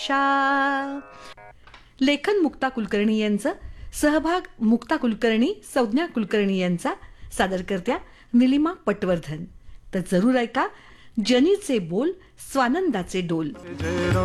शा लेखन मुक्ता कुलकर्णी यांचं, सहभाग मुक्ता कुलकर्णी, संज्ञा कुलकर्णी यांचा, सादरकर्त्या निलिमा पटवर्धन. तर जरूर ऐका जनीचे बोल स्वानंदाचे डोल.